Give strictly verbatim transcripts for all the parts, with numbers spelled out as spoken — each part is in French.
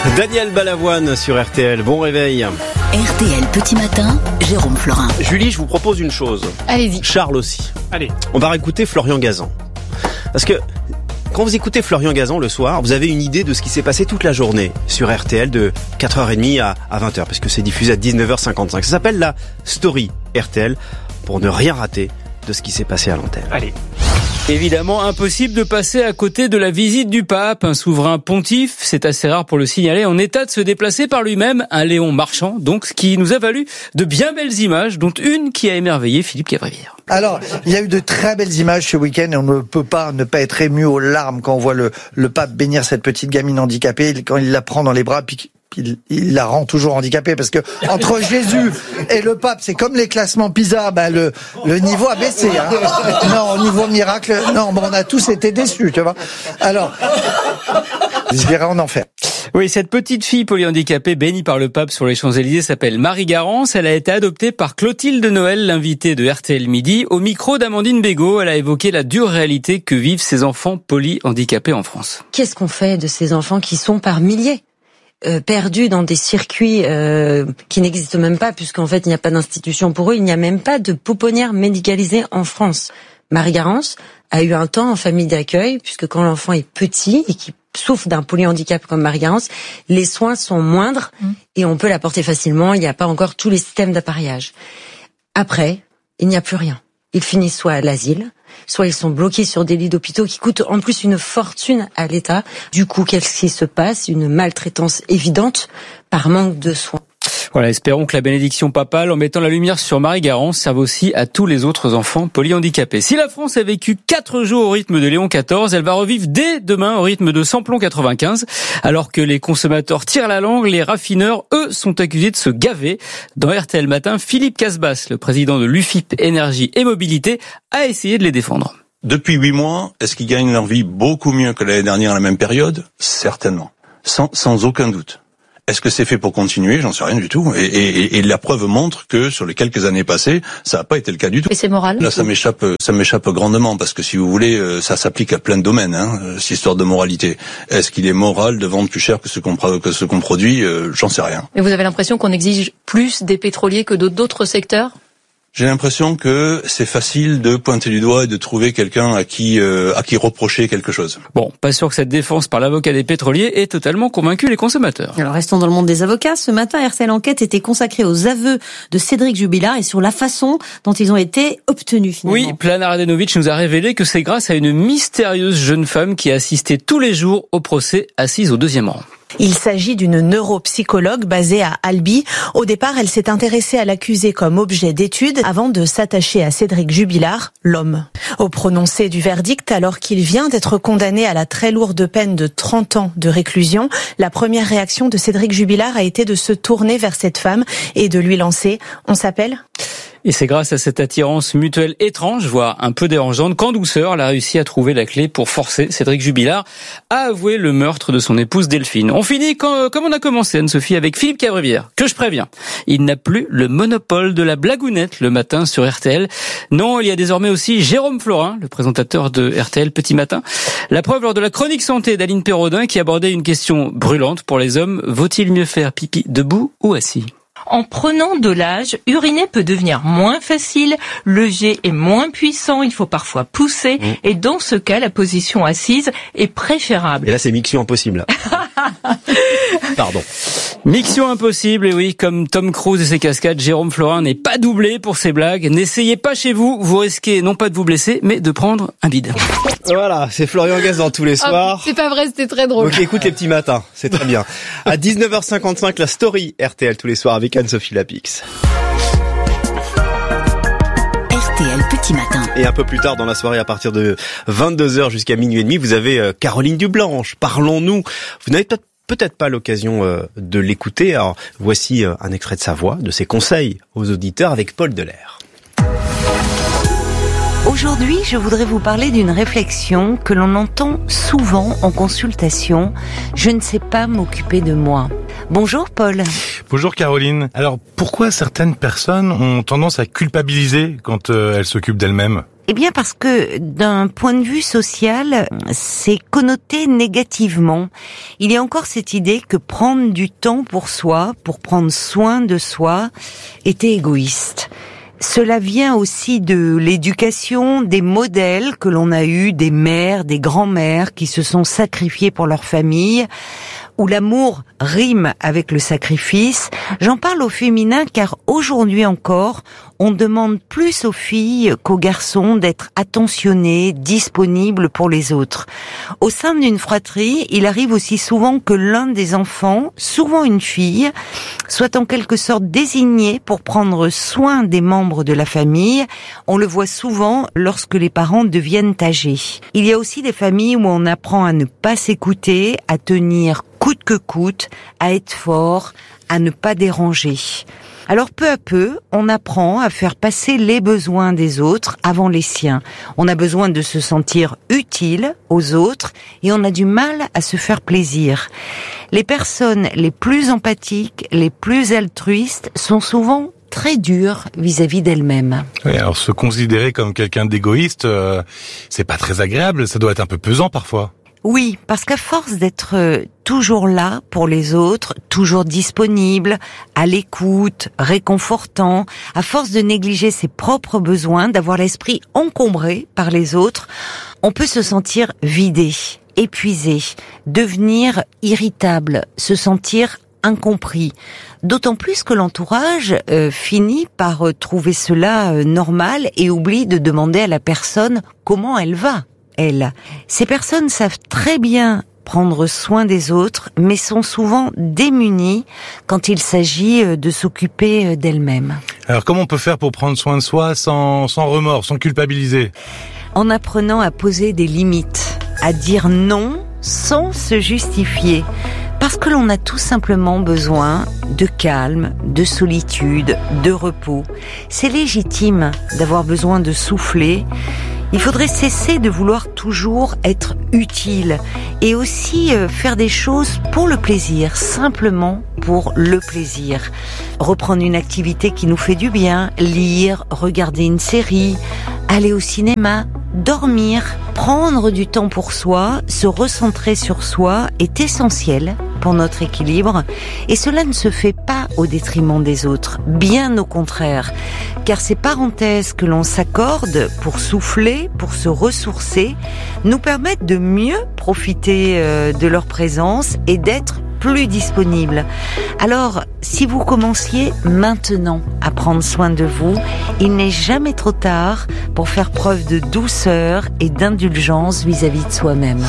Daniel Balavoine sur R T L, bon réveil. R T L Petit Matin, Jérôme Florin. Julie, je vous propose une chose. Allez-y. Charles aussi. Allez. On va réécouter Florian Gazan. Parce que quand vous écoutez Florian Gazan le soir, vous avez une idée de ce qui s'est passé toute la journée sur R T L de quatre heures trente à, à vingt heures, parce que c'est diffusé à dix-neuf heures cinquante-cinq. Ça s'appelle la Story R T L, pour ne rien rater de ce qui s'est passé à l'antenne. Allez. Évidemment, impossible de passer à côté de la visite du pape, un souverain pontife, c'est assez rare pour le signaler, en état de se déplacer par lui-même, un Léon marchand, donc, ce qui nous a valu de bien belles images, dont une qui a émerveillé Philippe Cavrivière. Alors, il y a eu de très belles images ce week-end et on ne peut pas ne pas être ému aux larmes quand on voit le, le pape bénir cette petite gamine handicapée, quand il la prend dans les bras, puis Il, il la rend toujours handicapée, parce que entre Jésus et le pape, c'est comme les classements PISA, bah le, le niveau a baissé. Hein. Non, au niveau miracle, non, bon, on a tous été déçus, tu vois. Alors, je dirais en enfer. Oui, cette petite fille polyhandicapée bénie par le pape sur les Champs-Élysées s'appelle Marie Garance. Elle a été adoptée par Clotilde Noël, l'invitée de R T L Midi. Au micro d'Amandine Bégaud, elle a évoqué la dure réalité que vivent ces enfants polyhandicapés en France. Qu'est-ce qu'on fait de ces enfants qui sont par milliers ? Euh, perdus dans des circuits euh, qui n'existent même pas, puisqu'en fait il n'y a pas d'institution pour eux, il n'y a même pas de pouponnière médicalisée en France. Marie Garance a eu un temps en famille d'accueil, puisque quand l'enfant est petit et qui souffre d'un polyhandicap comme Marie Garance, les soins sont moindres mmh. et on peut la porter facilement, il n'y a pas encore tous les systèmes d'appareillage. Après, il n'y a plus rien. Ils finissent soit à l'asile, soit ils sont bloqués sur des lits d'hôpitaux qui coûtent en plus une fortune à l'État. Du coup, qu'est-ce qui se passe ? Une maltraitance évidente par manque de soins. Voilà, espérons que la bénédiction papale, en mettant la lumière sur Marie Garance, serve aussi à tous les autres enfants polyhandicapés. Si la France a vécu quatre jours au rythme de Léon quatorze, elle va revivre dès demain au rythme de Samplon quatre-vingt-quinze. Alors que les consommateurs tirent la langue, les raffineurs, eux, sont accusés de se gaver. Dans R T L Matin, Philippe Casbas, le président de l'U F I P Énergie et Mobilité, a essayé de les défendre. Depuis huit mois, est-ce qu'ils gagnent leur vie beaucoup mieux que l'année dernière à la même période ? Certainement. Sans, sans aucun doute. Est-ce que c'est fait pour continuer ? J'en sais rien du tout. Et, et, et la preuve montre que sur les quelques années passées, ça n'a pas été le cas du tout. Et c'est moral ? Là, ça m'échappe, ça m'échappe grandement, parce que si vous voulez, ça s'applique à plein de domaines, hein, cette histoire de moralité. Est-ce qu'il est moral de vendre plus cher que ce qu'on, que ce qu'on produit ? J'en sais rien. Mais vous avez l'impression qu'on exige plus des pétroliers que d'autres secteurs ? J'ai l'impression que c'est facile de pointer du doigt et de trouver quelqu'un à qui euh, à qui reprocher quelque chose. Bon, pas sûr que cette défense par l'avocat des pétroliers ait totalement convaincu les consommateurs. Alors restons dans le monde des avocats. Ce matin, R T L Enquête était consacrée aux aveux de Cédric Jubilard et sur la façon dont ils ont été obtenus finalement. Oui, Plana Radenovic nous a révélé que c'est grâce à une mystérieuse jeune femme qui assistait tous les jours au procès, assise au deuxième rang. Il s'agit d'une neuropsychologue basée à Albi. Au départ, elle s'est intéressée à l'accusé comme objet d'étude avant de s'attacher à Cédric Jubilard, l'homme. Au prononcé du verdict, alors qu'il vient d'être condamné à la très lourde peine de trente ans de réclusion, la première réaction de Cédric Jubilard a été de se tourner vers cette femme et de lui lancer « On s'appelle ?» Et c'est grâce à cette attirance mutuelle étrange, voire un peu dérangeante, qu'en douceur, elle a réussi à trouver la clé pour forcer Cédric Jubilard à avouer le meurtre de son épouse Delphine. On finit quand, comme on a commencé, Anne-Sophie, avec Philippe Cavrivière, que je préviens. Il n'a plus le monopole de la blagounette le matin sur R T L. Non, il y a désormais aussi Jérôme Florin, le présentateur de R T L Petit Matin. La preuve lors de la chronique santé d'Aline Perraudin qui abordait une question brûlante pour les hommes. Vaut-il mieux faire pipi debout ou assis ? En prenant de l'âge, uriner peut devenir moins facile, le jet est moins puissant, il faut parfois pousser, mmh. et dans ce cas, la position assise est préférable. Et là, c'est Mission Impossible. Pardon. Mission Impossible, et oui, comme Tom Cruise et ses cascades, Jérôme Florin n'est pas doublé pour ses blagues. N'essayez pas chez vous, vous risquez non pas de vous blesser, mais de prendre un bide. Voilà, c'est Florian Gazan tous les soirs. Oh, c'est pas vrai, c'était très drôle. Ok, écoute les petits matins, c'est très bien. À dix-neuf heures cinquante-cinq, la story R T L tous les soirs avec Anne-Sophie Lapix. R T L Petit Matin. Et un peu plus tard dans la soirée, à partir de vingt-deux heures jusqu'à minuit et demi, vous avez Caroline Dublanche. Parlons-nous. Vous n'avez peut-être peut-être pas l'occasion euh, de l'écouter. Alors, voici euh, un extrait de sa voix, de ses conseils aux auditeurs avec Paul Delair. Aujourd'hui, je voudrais vous parler d'une réflexion que l'on entend souvent en consultation. Je ne sais pas m'occuper de moi. Bonjour Paul. Bonjour Caroline. Alors, pourquoi certaines personnes ont tendance à culpabiliser quand euh, elles s'occupent d'elles-mêmes ? Eh bien parce que d'un point de vue social, c'est connoté négativement. Il y a encore cette idée que prendre du temps pour soi, pour prendre soin de soi, était égoïste. Cela vient aussi de l'éducation, des modèles que l'on a eus, des mères, des grands-mères qui se sont sacrifiées pour leur famille, où l'amour rime avec le sacrifice. J'en parle au féminin car aujourd'hui encore, on demande plus aux filles qu'aux garçons d'être attentionnés, disponibles pour les autres. Au sein d'une fratrie, il arrive aussi souvent que l'un des enfants, souvent une fille, soit en quelque sorte désigné pour prendre soin des membres de la famille. On le voit souvent lorsque les parents deviennent âgés. Il y a aussi des familles où on apprend à ne pas s'écouter, à tenir coûte que coûte, à être fort, à ne pas déranger. Alors peu à peu, on apprend à faire passer les besoins des autres avant les siens. On a besoin de se sentir utile aux autres et on a du mal à se faire plaisir. Les personnes les plus empathiques, les plus altruistes sont souvent très dures vis-à-vis d'elles-mêmes. Oui, alors se considérer comme quelqu'un d'égoïste, euh, c'est pas très agréable, ça doit être un peu pesant parfois. Oui, parce qu'à force d'être toujours là pour les autres, toujours disponible, à l'écoute, réconfortant, à force de négliger ses propres besoins, d'avoir l'esprit encombré par les autres, on peut se sentir vidé, épuisé, devenir irritable, se sentir incompris. D'autant plus que l'entourage euh, finit par euh, trouver cela euh, normal et oublie de demander à la personne comment elle va. Elle. Ces personnes savent très bien prendre soin des autres, mais sont souvent démunies quand il s'agit de s'occuper d'elles-mêmes. Alors comment on peut faire pour prendre soin de soi sans, sans remords, sans culpabiliser ? En apprenant à poser des limites, à dire non sans se justifier. Parce que l'on a tout simplement besoin de calme, de solitude, de repos. C'est légitime d'avoir besoin de souffler. Il faudrait cesser de vouloir toujours être utile et aussi faire des choses pour le plaisir, simplement pour le plaisir. Reprendre une activité qui nous fait du bien, lire, regarder une série, aller au cinéma, dormir, prendre du temps pour soi, se recentrer sur soi est essentiel pour notre équilibre et cela ne se fait pas au détriment des autres, bien au contraire, car ces parenthèses que l'on s'accorde pour souffler, pour se ressourcer, nous permettent de mieux profiter de leur présence et d'être plus disponible. Alors, si vous commenciez maintenant à prendre soin de vous, il n'est jamais trop tard pour faire preuve de douceur et d'indulgence vis-à-vis de soi-même.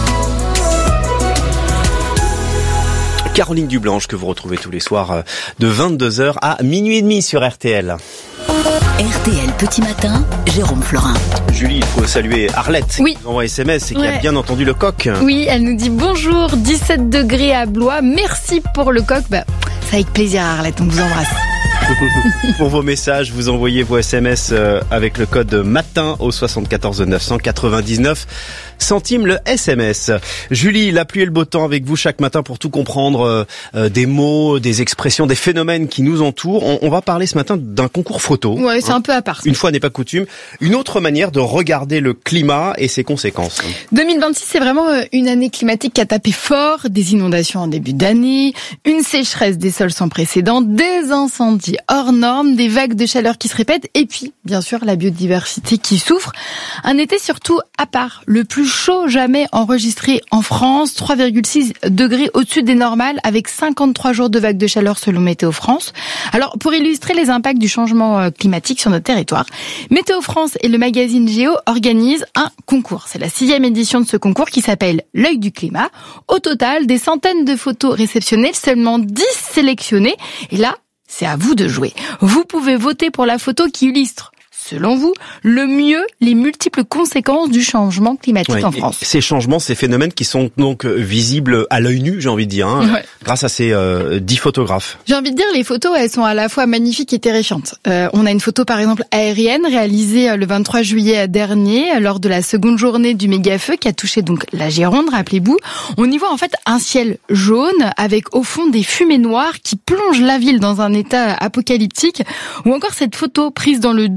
Caroline Dublanche que vous retrouvez tous les soirs de vingt-deux heures à minuit et demi sur R T L. R T L Petit Matin, Jérôme Florin. Julie, il faut saluer Arlette oui. qui nous envoie S M S et qui ouais. a bien entendu le coq. Oui, elle nous dit bonjour, dix-sept degrés à Blois, merci pour le coq. Bah, c'est avec plaisir Arlette, on vous embrasse. Pour vos messages, vous envoyez vos S M S avec le code matin au soixante-quatorze neuf cent quatre-vingt-dix-neuf centimes le S M S. Julie, la pluie et le beau temps avec vous chaque matin pour tout comprendre, euh, des mots, des expressions, des phénomènes qui nous entourent. On, on va parler ce matin d'un concours photo. Ouais, c'est hein. un peu à part. Une fois n'est pas coutume. Une autre manière de regarder le climat et ses conséquences. deux mille vingt-six, c'est vraiment une année climatique qui a tapé fort. Des inondations en début d'année, une sécheresse des sols sans précédent, des incendies hors normes, des vagues de chaleur qui se répètent et puis, bien sûr, la biodiversité qui souffre. Un été surtout à part, le plus chaud jamais enregistré en France, trois virgule six degrés au-dessus des normales avec cinquante-trois jours de vagues de chaleur selon Météo France. Alors, pour illustrer les impacts du changement climatique sur notre territoire, Météo France et le magazine Géo organisent un concours. C'est la sixième édition de ce concours qui s'appelle l'œil du climat. Au total, des centaines de photos réceptionnées, seulement dix sélectionnées. Et là, c'est à vous de jouer. Vous pouvez voter pour la photo qui illustre, selon vous, le mieux les multiples conséquences du changement climatique ouais, en France. Ces changements, ces phénomènes qui sont donc visibles à l'œil nu, j'ai envie de dire, hein, ouais. grâce à ces euh, dix photographes. J'ai envie de dire, les photos, elles sont à la fois magnifiques et terrifiantes. Euh, on a une photo, par exemple, aérienne, réalisée le vingt-trois juillet dernier, lors de la seconde journée du méga-feu qui a touché donc la Gironde, rappelez-vous. On y voit en fait un ciel jaune avec au fond des fumées noires qui plongent la ville dans un état apocalyptique. Ou encore cette photo prise dans le Doubs le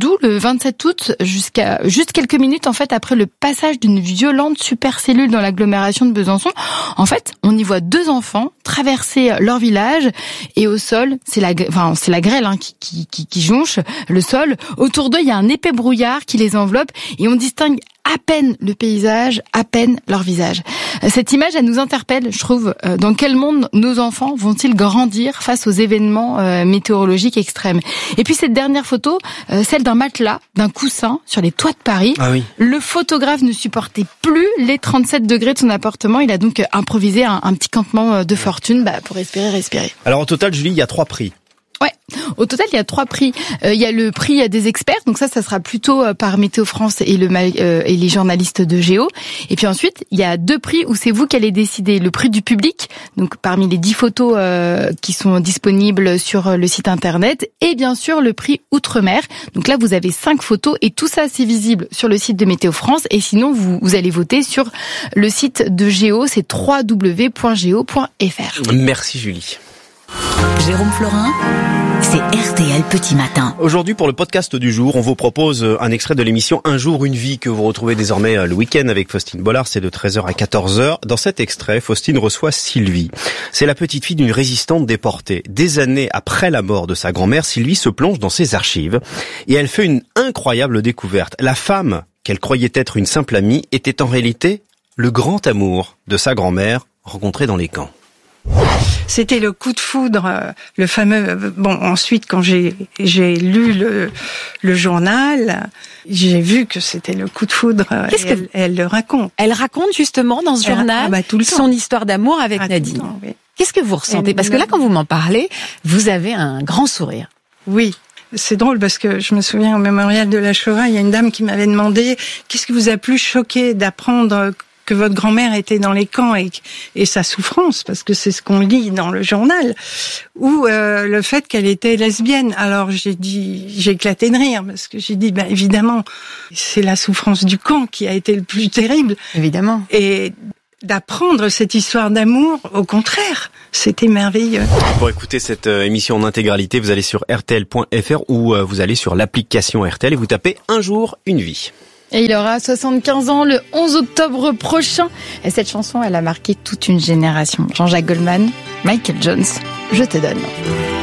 vingt-sept août, jusqu'à juste quelques minutes en fait après le passage d'une violente supercellule dans l'agglomération de Besançon. En fait, on y voit deux enfants traverser leur village et au sol, c'est la, enfin c'est la grêle hein, qui, qui, qui, qui jonche le sol. Autour d'eux, il y a un épais brouillard qui les enveloppe et on distingue à peine le paysage, à peine leur visage. Cette image, elle nous interpelle, je trouve. Dans quel monde nos enfants vont-ils grandir face aux événements euh, météorologiques extrêmes? Et puis cette dernière photo, euh, celle d'un matelas, d'un coussin sur les toits de Paris. Ah oui. Le photographe ne supportait plus les trente-sept degrés de son appartement. Il a donc improvisé un, un petit campement de fortune bah, pour espérer respirer. Alors au total, Julie, il y a trois prix. Ouais, au total il y a trois prix. Euh, il y a le prix des experts, donc ça, ça sera plutôt par Météo France et le euh, et les journalistes de Géo. Et puis ensuite il y a deux prix où c'est vous qui allez décider. Le prix du public, donc parmi les dix photos euh, qui sont disponibles sur le site internet, et bien sûr le prix Outre-mer. Donc là vous avez cinq photos et tout ça c'est visible sur le site de Météo France. Et sinon vous vous allez voter sur le site de Géo, c'est w w w point géo point f r. Merci Julie. Jérôme Florin, c'est R T L Petit Matin. Aujourd'hui, pour le podcast du jour, on vous propose un extrait de l'émission Un jour, une vie que vous retrouvez désormais le week-end avec Faustine Bollard. C'est de treize heures à quatorze heures. Dans cet extrait, Faustine reçoit Sylvie. C'est la petite fille d'une résistante déportée. Des années après la mort de sa grand-mère, Sylvie se plonge dans ses archives et elle fait une incroyable découverte. La femme qu'elle croyait être une simple amie était en réalité le grand amour de sa grand-mère rencontré dans les camps. C'était le coup de foudre, le fameux. Bon, ensuite, quand j'ai j'ai lu le le journal, j'ai vu que c'était le coup de foudre. Qu'est-ce qu'elle elle le raconte? Elle raconte justement dans ce elle, journal ah bah, tout le temps. Son histoire d'amour avec ah, Nadine. Temps, oui. Qu'est-ce que vous ressentez? elle, Parce que là, quand vous m'en parlez, vous avez un grand sourire. Oui. C'est drôle parce que je me souviens au mémorial de la Shoah, il y a une dame qui m'avait demandé qu'est-ce qui vous a plus choqué d'apprendre que votre grand-mère était dans les camps et, et sa souffrance, parce que c'est ce qu'on lit dans le journal, ou euh, le fait qu'elle était lesbienne. Alors j'ai dit, j'ai éclaté de rire, parce que j'ai dit, ben évidemment, c'est la souffrance du camp qui a été le plus terrible. Évidemment. Et d'apprendre cette histoire d'amour, au contraire, c'était merveilleux. Pour écouter cette émission en intégralité, vous allez sur r t l point f r ou vous allez sur l'application R T L et vous tapez Un jour, une vie. Et il aura soixante-quinze ans le onze octobre prochain. Et cette chanson, elle a marqué toute une génération. Jean-Jacques Goldman, Michael Jones, Je te donne.